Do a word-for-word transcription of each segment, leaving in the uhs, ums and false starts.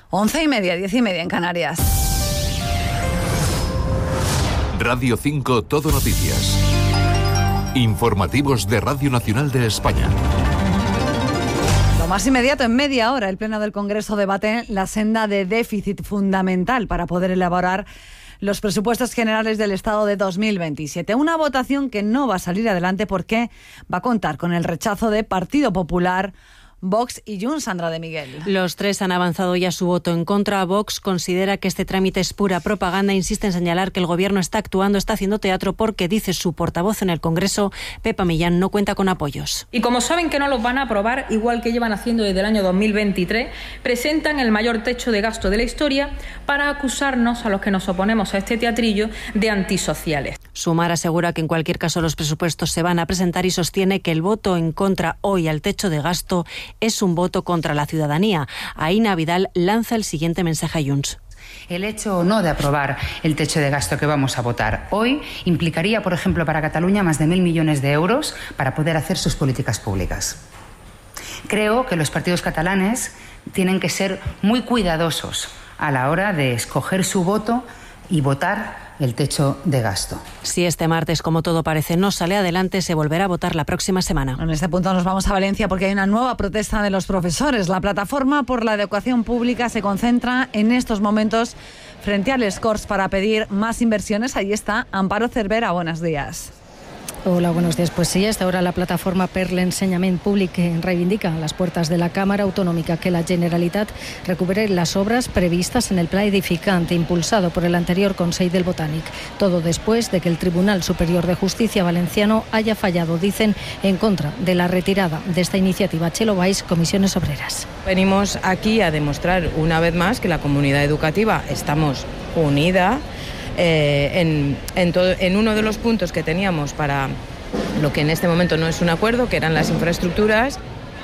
Once y media, diez y media en Canarias. Radio cinco Todo Noticias. Informativos de Radio Nacional de España. Lo más inmediato, en media hora, el Pleno del Congreso debate la senda de déficit fundamental para poder elaborar los presupuestos generales del Estado de dos mil veintisiete. Una votación que no va a salir adelante porque va a contar con el rechazo de Partido Popular, Vox y Junts. Sandra de Miguel. Los tres han avanzado ya su voto en contra. Vox considera que este trámite es pura propaganda. Insiste en señalar que el Gobierno está actuando, está haciendo teatro, porque, dice su portavoz en el Congreso, Pepa Millán, no cuenta con apoyos. Y como saben que no los van a aprobar, igual que llevan haciendo desde el año dos mil veintitrés, presentan el mayor techo de gasto de la historia para acusarnos, a los que nos oponemos a este teatrillo, de antisociales. Sumar asegura que en cualquier caso los presupuestos se van a presentar y sostiene que el voto en contra hoy al techo de gasto es un voto contra la ciudadanía. Aína Vidal lanza el siguiente mensaje a Junts. El hecho o no de aprobar el techo de gasto que vamos a votar hoy implicaría, por ejemplo, para Cataluña más de mil millones de euros para poder hacer sus políticas públicas. Creo que los partidos catalanes tienen que ser muy cuidadosos a la hora de escoger su voto y votar el techo de gasto. Si este martes, como todo parece, no sale adelante, se volverá a votar la próxima semana. En este punto nos vamos a Valencia porque hay una nueva protesta de los profesores. La plataforma por la educación pública se concentra en estos momentos frente al Les Corts para pedir más inversiones. Ahí está Amparo Cervera. Buenos días. Hola, buenos días. Pues sí, hasta ahora la plataforma per l'Ensenyament Públic reivindica a las puertas de la Cámara Autonómica que la Generalitat recupere las obras previstas en el Pla Edificante impulsado por el anterior Consell del Botànic. Todo después de que el Tribunal Superior de Justicia valenciano haya fallado, dicen, en contra de la retirada de esta iniciativa. Chelo Valls, Comisiones Obreras. Venimos aquí a demostrar una vez más que la comunidad educativa estamos unida. Eh, en, en, todo, en uno de los puntos que teníamos para lo que en este momento no es un acuerdo, que eran las infraestructuras.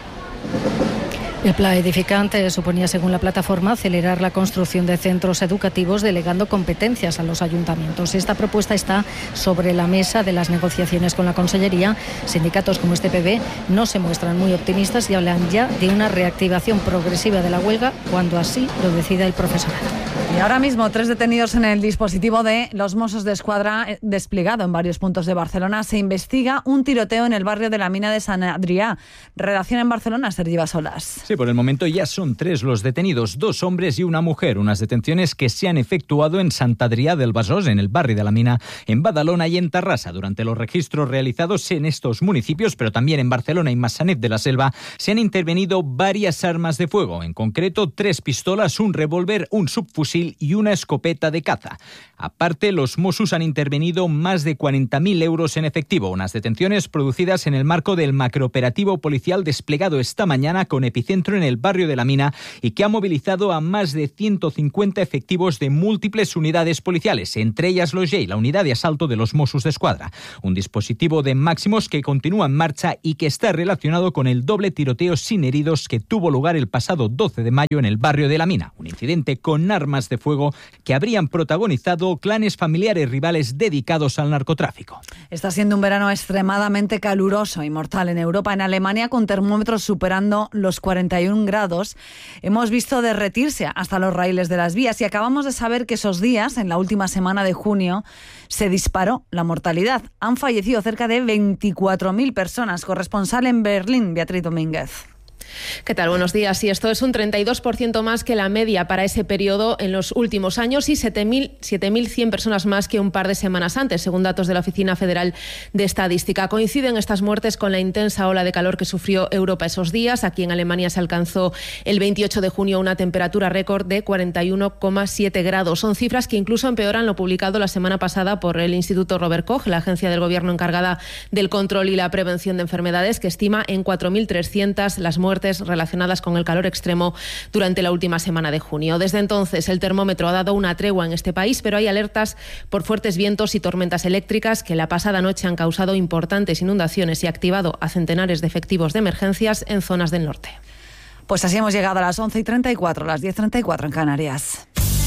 El Pla Edificante suponía, según la plataforma, acelerar la construcción de centros educativos delegando competencias a los ayuntamientos. Esta propuesta está sobre la mesa de las negociaciones con la Consellería. Sindicatos como este P B no se muestran muy optimistas y hablan ya de una reactivación progresiva de la huelga cuando así lo decida el profesorado. Y ahora mismo tres detenidos en el dispositivo de los Mossos de Escuadra desplegado en varios puntos de Barcelona. Se investiga un tiroteo en el barrio de la Mina de Sant Adrià. Redacción en Barcelona, Sergi Basolas. Sí, por el momento ya son tres los detenidos, dos hombres y una mujer. Unas detenciones que se han efectuado en Sant Adrià del Besòs, en el barrio de la Mina, en Badalona y en Tarrasa. Durante los registros realizados en estos municipios, pero también en Barcelona y Massanet de la Selva, se han intervenido varias armas de fuego. En concreto, tres pistolas, un revólver, un subfusil y una escopeta de caza. Aparte, los Mossos han intervenido más de cuarenta mil euros en efectivo. Unas detenciones producidas en el marco del macrooperativo policial desplegado esta mañana con epicentro en el barrio de la Mina y que ha movilizado a más de ciento cincuenta efectivos de múltiples unidades policiales, entre ellas los J E I, la unidad de asalto de los Mossos de Escuadra. Un dispositivo de máximos que continúa en marcha y que está relacionado con el doble tiroteo sin heridos que tuvo lugar el pasado doce de mayo en el barrio de la Mina. Un incidente con armas de fuego que habrían protagonizado clanes familiares rivales dedicados al narcotráfico. Está siendo un verano extremadamente caluroso y mortal en Europa. En Alemania, con termómetros superando los cuarenta y un grados, hemos visto derretirse hasta los raíles de las vías y acabamos de saber que esos días, en la última semana de junio, se disparó la mortalidad. Han fallecido cerca de veinticuatro mil personas. Corresponsal en Berlín, Beatriz Domínguez. ¿Qué tal? Buenos días. Y esto es un treinta y dos por ciento más que la media para ese periodo en los últimos años y siete mil cien personas más que un par de semanas antes, según datos de la Oficina Federal de Estadística. Coinciden estas muertes con la intensa ola de calor que sufrió Europa esos días. Aquí en Alemania se alcanzó el veintiocho de junio una temperatura récord de cuarenta y uno coma siete grados. Son cifras que incluso empeoran lo publicado la semana pasada por el Instituto Robert Koch, la agencia del Gobierno encargada del control y la prevención de enfermedades, que estima en cuatro mil trescientas las muertes relacionadas con el calor extremo durante la última semana de junio. Desde entonces, el termómetro ha dado una tregua en este país, pero hay alertas por fuertes vientos y tormentas eléctricas que la pasada noche han causado importantes inundaciones y activado a centenares de efectivos de emergencias en zonas del norte. Pues así hemos llegado a las once y treinta y cuatro, las diez y treinta y cuatro en Canarias.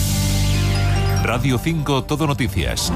Radio cinco Todo Noticias.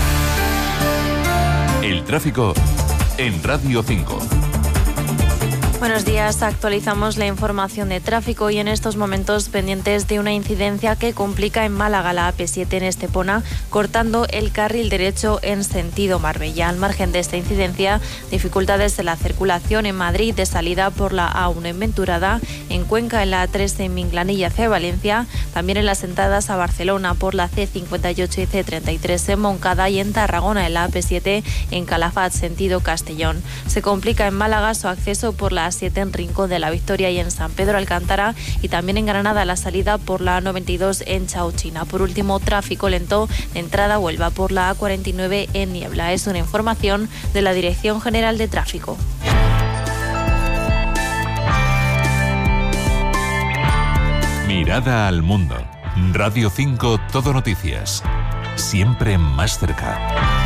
El tráfico en Radio cinco. Buenos días, actualizamos la información de tráfico y en estos momentos pendientes de una incidencia que complica en Málaga la A P siete en Estepona, cortando el carril derecho en sentido Marbella. Al margen de esta incidencia, dificultades en la circulación en Madrid de salida por la A uno en Venturada, en Cuenca en la A tres en Minglanilla hacia Valencia, también en las entradas a Barcelona por la C cincuenta y ocho y C treinta y tres en Moncada y en Tarragona en la A P siete en Calafat sentido Castellón. Se complica en Málaga su acceso por la A siete en Rincón de la Victoria y en San Pedro Alcántara y también en Granada la salida por la A noventa y dos en Chauchina. Por último, tráfico lento de entrada a Huelva por la A cuarenta y nueve en Niebla. Es una información de la Dirección General de Tráfico. Mirada al mundo. Radio cinco Todo Noticias. Siempre más cerca.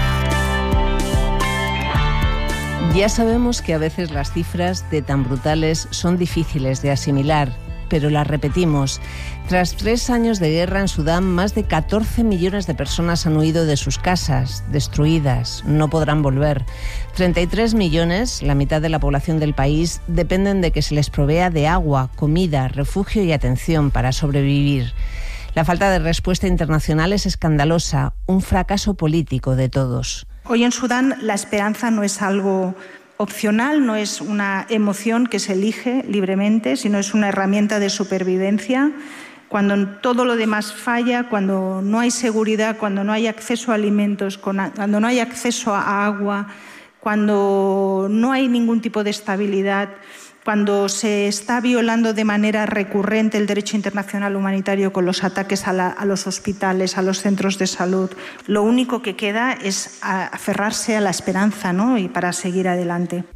Ya sabemos que a veces las cifras de tan brutales son difíciles de asimilar, pero las repetimos. Tras tres años de guerra en Sudán, más de catorce millones de personas han huido de sus casas, destruidas, no podrán volver. treinta y tres millones, la mitad de la población del país, dependen de que se les provea de agua, comida, refugio y atención para sobrevivir. La falta de respuesta internacional es escandalosa, un fracaso político de todos. Hoy en Sudán la esperanza no es algo opcional, no es una emoción que se elige libremente, sino es una herramienta de supervivencia. Cuando todo lo demás falla, cuando no hay seguridad, cuando no hay acceso a alimentos, cuando no hay acceso a agua, cuando no hay ningún tipo de estabilidad, cuando se está violando de manera recurrente el derecho internacional humanitario con los ataques a, la, a los hospitales, a los centros de salud, lo único que queda es aferrarse a la esperanza, ¿no? Y para seguir adelante.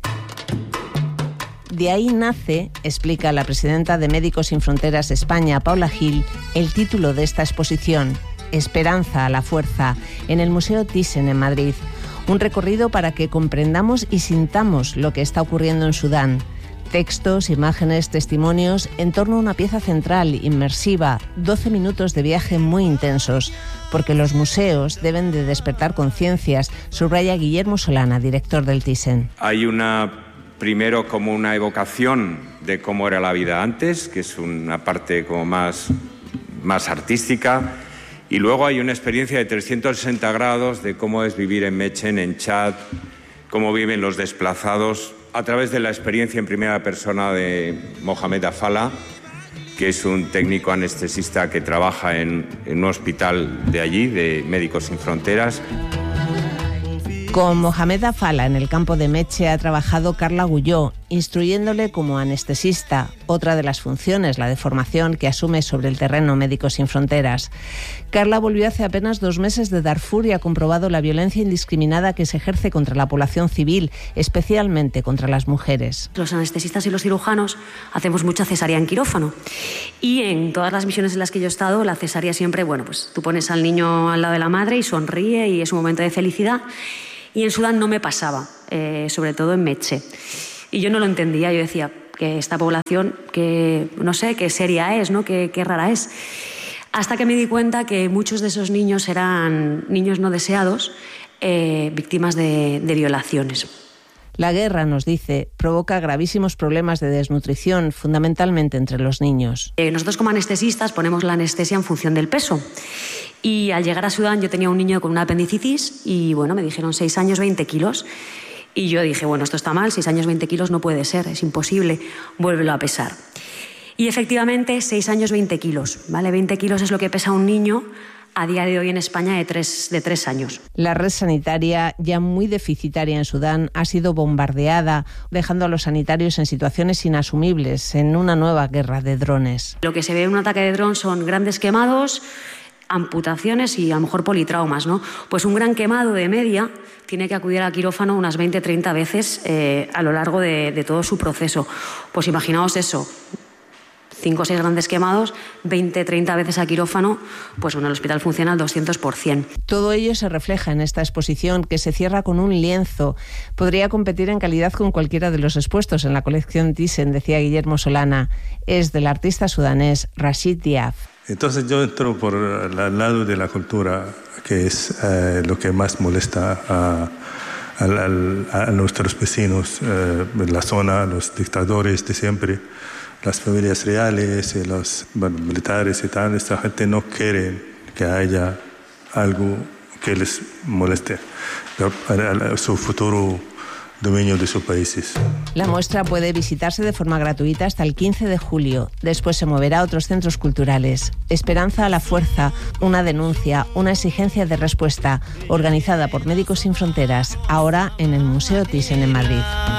De ahí nace, explica la presidenta de Médicos Sin Fronteras España, Paula Gil, el título de esta exposición, Esperanza a la fuerza, en el Museo Thyssen en Madrid. Un recorrido para que comprendamos y sintamos lo que está ocurriendo en Sudán. Textos, imágenes, testimonios en torno a una pieza central, inmersiva, doce minutos de viaje muy intensos, porque los museos deben de despertar conciencias, subraya Guillermo Solana, director del Thyssen. Hay una, primero como una evocación de cómo era la vida antes, que es una parte como más, más artística, y luego hay una experiencia de trescientos sesenta grados de cómo es vivir en Mechen, en Chad, cómo viven los desplazados, a través de la experiencia en primera persona de Mohamed Afala, que es un técnico anestesista que trabaja en, en un hospital de allí, de Médicos Sin Fronteras. Con Mohamed Afala en el campo de Meche ha trabajado Carla Gulló, instruyéndole como anestesista, otra de las funciones, la de formación que asume sobre el terreno Médicos Sin Fronteras. Carla volvió hace apenas dos meses de Darfur y ha comprobado la violencia indiscriminada que se ejerce contra la población civil, especialmente contra las mujeres. Los anestesistas y los cirujanos hacemos mucha cesárea en quirófano y en todas las misiones en las que yo he estado, la cesárea siempre, bueno, pues tú pones al niño al lado de la madre y sonríe y es un momento de felicidad. Y en Sudán no me pasaba, eh, sobre todo en Meche. Y yo no lo entendía, yo decía que esta población, que no sé, qué seria es, ¿no? Qué, qué rara es. Hasta que me di cuenta que muchos de esos niños eran niños no deseados, eh, víctimas de, de violaciones. La guerra, nos dice, provoca gravísimos problemas de desnutrición, fundamentalmente entre los niños. Eh, nosotros como anestesistas ponemos la anestesia en función del peso. Y al llegar a Sudán yo tenía un niño con una apendicitis y bueno, me dijeron seis años, veinte kilos. Y yo dije, bueno, esto está mal, seis años, veinte kilos no puede ser, es imposible, vuélvelo a pesar. Y efectivamente, seis años, veinte kilos, ¿vale? veinte kilos es lo que pesa un niño a día de hoy en España de tres, de tres años. La red sanitaria, ya muy deficitaria en Sudán, ha sido bombardeada, dejando a los sanitarios en situaciones inasumibles en una nueva guerra de drones. Lo que se ve en un ataque de dron son grandes quemados, amputaciones y a lo mejor politraumas, ¿no? Pues un gran quemado de media tiene que acudir al quirófano unas veinte a treinta veces eh, a lo largo de, de todo su proceso. Pues imaginaos eso, cinco o seis grandes quemados, veinte a treinta veces a quirófano, pues bueno, el hospital funciona al doscientos por ciento. Todo ello se refleja en esta exposición que se cierra con un lienzo. Podría competir en calidad con cualquiera de los expuestos en la colección Thyssen, decía Guillermo Solana. Es del artista sudanés Rashid Diab. Entonces yo entro por el lado de la cultura, que es eh, lo que más molesta a, al, al, a nuestros vecinos eh, de la zona, los dictadores de siempre, las familias reales y los bueno, militares y tal. Esta gente no quiere que haya algo que les moleste para su futuro dominio de sus países. La muestra puede visitarse de forma gratuita hasta el quince de julio. Después se moverá a otros centros culturales. Esperanza a la fuerza, una denuncia, una exigencia de respuesta, organizada por Médicos Sin Fronteras, ahora en el Museo Thyssen en Madrid.